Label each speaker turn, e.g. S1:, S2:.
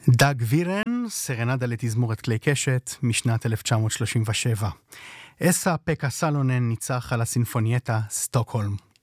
S1: דאג וירן, סרנדה לתזמורת כלי קשת, משנת 1937. אסה פקה סלונן ניצח על הסינפונייטה סטוקהולם.